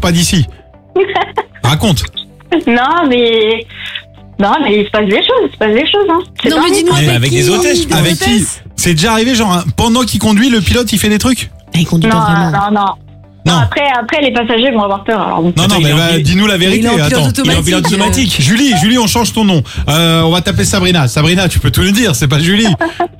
pas d'ici. Raconte. Non, mais il se passe des choses, hein. C'est Non, pas mais dis-nous Mais avec des hôtesses, Avec qui? C'est déjà arrivé, genre, pendant qu'il conduit, le pilote, il fait des trucs? Il conduit pas vraiment. Non, après, les passagers vont avoir peur. Alors, Non, Attends, mais il est en- dis-nous la vérité. il est en pilote Attends. automatique. Il est en pilote automatique. Julie, on change ton nom. On va taper Sabrina. Sabrina, tu peux tout nous dire, c'est pas Julie.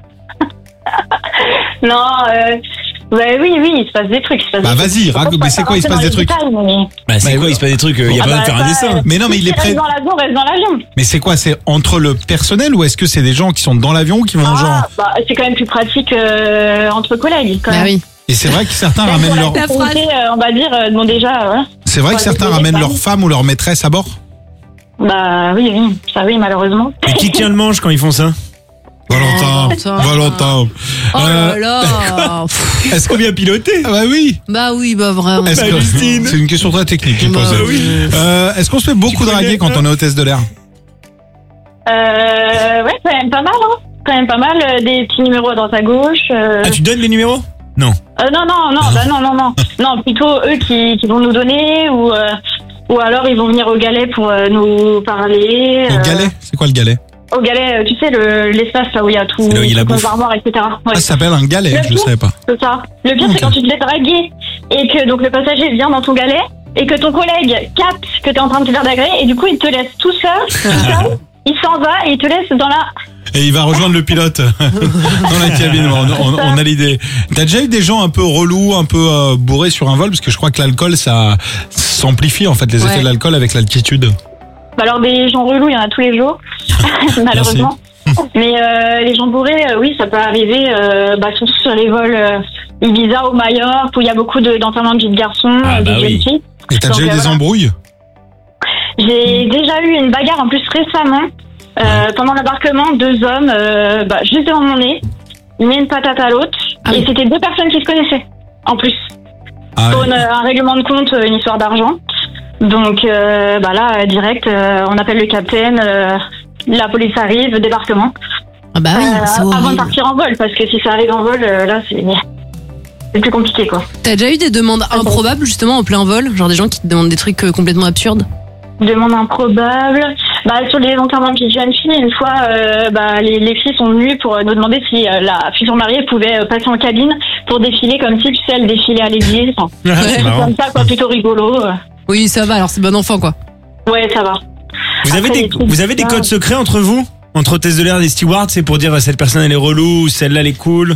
non, oui, il se passe des trucs. Bah, vas-y, raconte, mais c'est quoi, il se passe des trucs? Bah, c'est Bah, quoi, il se passe des trucs, il y a pas besoin de faire un dessin. Mais non, mais il est prêt. Reste dans l'avion, reste dans l'avion. Mais c'est quoi? C'est entre le personnel ou est-ce que c'est des gens qui sont dans l'avion ou qui vont genre. C'est quand même plus pratique entre collègues. Quand Bah même. oui. Et c'est vrai que certains ramènent leur. La phrase. On va dire, bon déjà, voilà. C'est vrai que certains ramènent leur femme ou leur maîtresse à bord? Bah oui, ça oui, malheureusement. Et qui tient le manche quand ils font ça? Valentin. Oh là là. Est-ce qu'on vient piloter? Ah bah oui. Bah oui, bah vraiment. Est-ce que Justine. c'est une question très technique qu'il Bah pose. oui. Est-ce qu'on se fait beaucoup draguer quand on est hôtesse de l'air? Ouais, quand même pas mal, hein. Quand même pas mal, des petits numéros à droite à gauche. Ah, tu donnes les numéros? Non. Non, plutôt eux qui vont nous donner ou alors ils vont venir au galet pour nous parler. Au galet? C'est quoi le galet? Au galet, tu sais, l'espace là où il y a tout, C'est là où il y a la tout bouffe. armoire, etc. Ouais. Ah, ça s'appelle un galet, Le je le pire, savais pas. C'est ça. Le pire, Ok. c'est quand tu te fais draguer et que donc le passager vient dans ton galet et que ton collègue capte que t'es en train de te faire draguer et du coup il te laisse tout seul, il s'en va et il te laisse dans la... Et il va rejoindre le pilote dans la cabine. On a l'idée. T'as déjà eu des gens un peu relous, un peu bourrés sur un vol? Parce que je crois que l'alcool, ça s'amplifie en fait les effets de l'alcool avec l'altitude. Bah alors des gens relous, il y en a tous les jours, malheureusement. Mais les gens bourrés, oui, ça peut arriver, surtout sur les vols Ibiza ou Majorque, où il y a beaucoup d'enterrements de vie de garçons, Ah, bah de jeunes oui. filles. Et t'as Donc, déjà eu des voilà. embrouilles? J'ai déjà eu une bagarre en plus récemment, pendant l'embarquement, 2 hommes, juste devant mon nez, une met une patate à l'autre, Ah et oui. c'était 2 personnes qui se connaissaient, en plus. Ah, Pour ouais. un règlement de compte, une histoire d'argent. Donc là, direct, on appelle le capitaine, la police arrive, débarquement. Ah bah oui, c'est Avant de horrible. partir en vol, parce que si ça arrive en vol, là, c'est plus compliqué, quoi. T'as déjà eu des demandes improbables justement en plein vol? Genre des gens qui te demandent des trucs complètement absurdes? Demande improbable. Sur les enterrements de jeunes filles, une fois, les filles sont venues pour nous demander si la future mariée pouvait passer en cabine pour défiler comme si, tu sais, elle défilait à l'église. Enfin, C'est marrant. comme ça, quoi, plutôt rigolo. Oui, ça va, alors c'est bon enfant quoi. Ouais, ça va. Vous avez Après, des, les trucs vous avez des bizarres. codes secrets entre vous? Entre hôtesse de l'air et des stewards, c'est pour dire cette personne elle est relou, celle-là elle est cool?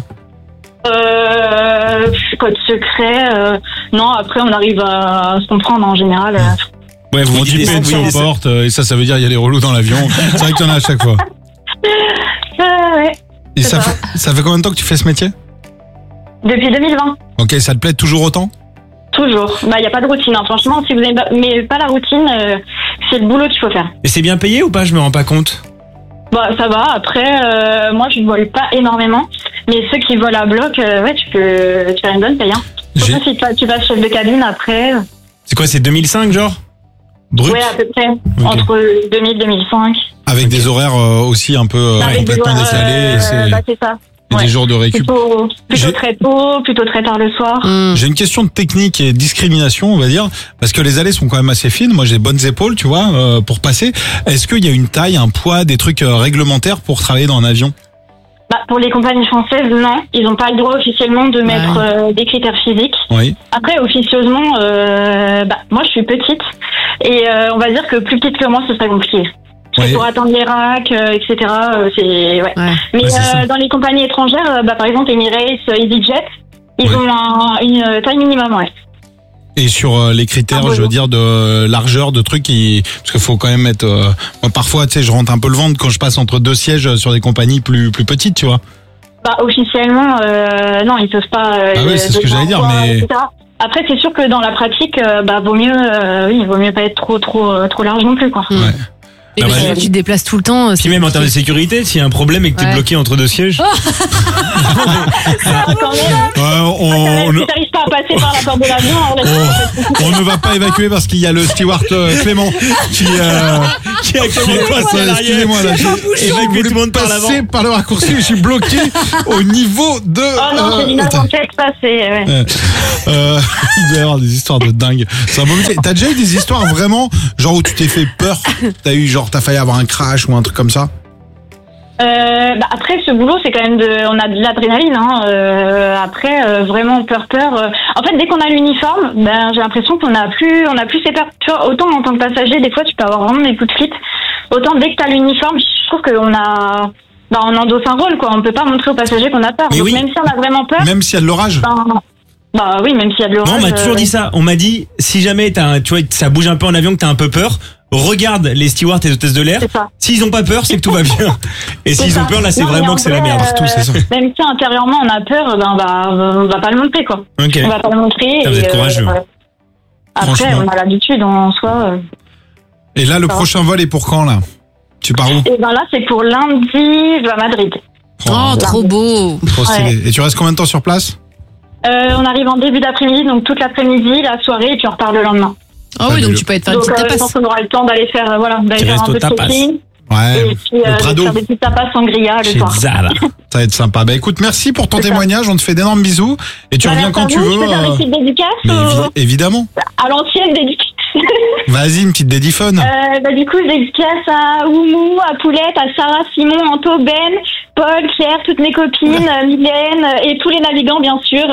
Code secret, non, après on arrive à se comprendre en général. Ouais, On dit des- peu oui, de porte, et ça veut dire il y a les relous dans l'avion. C'est vrai qu'il y en a à chaque fois. Ouais. Et C'est ça fait combien de temps que tu fais ce métier? Depuis 2020. Ok, ça te plaît toujours autant? Toujours. Il n'y a pas de routine, hein. Franchement, si vous n'aimez pas la routine, c'est le boulot qu'il faut faire. Et c'est bien payé ou pas? Je me rends pas compte. Ça va. Après, moi, je ne vole pas énormément. Mais ceux qui volent à bloc, tu peux faire une bonne paye. Hein. J'ai- Surtout si tu passes chef de cabine après. C'est quoi, c'est 2005 genre? Brut? Ouais, à peu près. Entre 2000 et 2005. Avec des horaires aussi un peu Avec des complètement horaires, décalés. c'est ça. Et Ouais. des jours de récup. Plutôt J'ai- très tôt, plutôt très tard le soir. J'ai une question de technique et discrimination, on va dire, parce que les allées sont quand même assez fines. Moi, j'ai de bonnes épaules, tu vois, pour passer. Est-ce qu'il y a une taille, un poids, des trucs réglementaires pour travailler dans un avion? Pour les compagnies françaises, non. Ils n'ont pas le droit officiellement de mettre des critères physiques. Oui. Après, officieusement, moi, je suis petite. Et on va dire que plus petite que moi, ce serait compliqué. Parce que Ouais. pour attendre les racks, etc., c'est... Ouais. Ouais. Mais Ouais, c'est ça. dans les compagnies étrangères, par exemple, Emirates, EasyJet, ils Ouais. ont une taille minimum, ouais. Et sur les critères, Ah, bon. je veux dire, de largeur, de trucs, parce qu'il faut quand même être... moi, parfois, tu sais, je rentre un peu le ventre quand je passe entre 2 sièges sur des compagnies plus petites, tu vois. Officiellement, non, ils peuvent pas... Ah oui, c'est ce que j'allais dire, mais- etc. Après, c'est sûr que dans la pratique, vaut mieux pas être trop large non plus, quoi. Ouais. Et Ah puis, ouais. tu te déplaces tout le temps. Puis même en termes de sécurité, s'il y a un problème et que t'es Ouais. bloqué entre deux sièges. Quand même. On, Si t'arrives pas à passer par la porte de l'avion, on ne va pas évacuer parce qu'il y a le steward Clément qui Qui a passe, excusez-moi là, j'ai Évacuer tout le monde par l'avant. passé par le raccourci, je suis bloqué au niveau de. Oh non, c'est l'inattendu que ça, c'est. Ouais. Il doit y avoir des histoires de dingue. C'est un beau métier. T'as déjà eu des histoires vraiment, genre où tu t'es fait peur? T'as failli avoir un crash ou un truc comme ça? Après, ce boulot, c'est quand même on a de l'adrénaline. Après, vraiment peur. En fait, dès qu'on a l'uniforme, j'ai l'impression qu'on a plus ces peurs. Tu vois, autant en tant que passager, des fois, tu peux avoir vraiment des coups de fuite. Autant dès que t'as l'uniforme, je trouve qu'on on endosse un rôle, quoi. On peut pas montrer aux passagers qu'on a peur. Mais Donc, oui. même si on a vraiment peur, Même s'il y a de l'orage? oui, même s'il y a de l'orage. Non, on m'a toujours dit ça. On m'a dit, si jamais tu vois, ça bouge un peu en avion, que t'as un peu peur, regarde les stewards et les hôtesses de l'air. C'est ça. S'ils ont pas peur, c'est que tout va bien. Et C'est s'ils ça. ont peur, là, c'est Non, mais vraiment en que c'est la vrai, merde. Partout, c'est ça. Même si intérieurement on a peur, on va pas le montrer, quoi. Ok. On va pas le montrer. Vous êtes courageux. Après, Franchement. on a l'habitude en soi. Et là, le Ça va. prochain vol est pour quand, là? Tu pars où? Et là, c'est pour lundi, je vais à Madrid. Oh, trop beau. Trop stylé. Et tu restes combien de temps sur place? On arrive en début d'après-midi, donc toute l'après-midi, la soirée, et puis on repart le lendemain. Ah oui, donc tu peux être faire une Donc, petite je tapas. pense qu'on aura le temps d'aller faire, Tu faire restes un au peu de tapas. trekking. Ouais, Et puis, le Prado. faire des petites tapas sangria le Chez soir. Zala. Ça va être sympa. Bah écoute, merci pour ton C'est ça. témoignage. On te fait d'énormes bisous. Et tu reviens quand tu veux. Je peux faire une petite dédicace Mais évidemment. à l'ancienne dédicace. Vas-y, une petite dédiphone. Du coup, je dédicace à Oumou, à Poulette, à Sarah, Simon, Anto, Ben, Paul, Claire, toutes mes copines, Mylène et tous les navigants, bien sûr.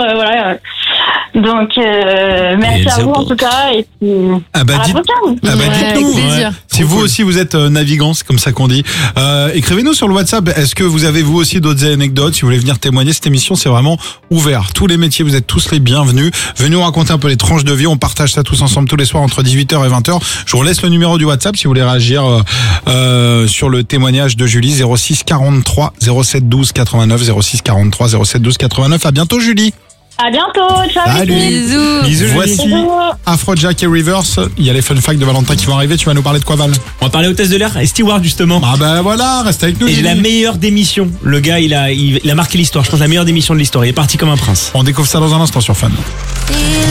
Donc, merci à vous en tout cas. Et puis, Ah bah, à la dites- prochaine. Ah bah, Ouais, dites-nous. avec plaisir. Si vous aussi vous êtes navigant, c'est comme ça qu'on dit. Écrivez-nous sur le WhatsApp. Est-ce que vous avez vous aussi d'autres anecdotes? Si vous voulez venir témoigner, cette émission c'est vraiment ouvert. Tous les métiers, vous êtes tous les bienvenus. Venez nous raconter un peu les tranches de vie. On partage ça tous ensemble tous les soirs entre 18h et 20h. Je vous laisse le numéro du WhatsApp si vous voulez réagir sur le témoignage de Julie. 06 43 07 12 89 06 43 07 12 89. À bientôt Julie. À bientôt. Ciao. Salut. Bisous. Bisous, Julie. Voici Bisous. Afrojack et Rivers. Il y a les fun facts de Valentin qui vont arriver. Tu vas nous parler de quoi, Val? On va parler hôtesse de l'air et steward, justement. Ah bah voilà, reste avec nous. Et j'ai Julie. la meilleure démission. Le gars, il a marqué l'histoire. Je pense la meilleure démission de l'histoire. Il est parti comme un prince. On découvre ça dans un instant sur Fun.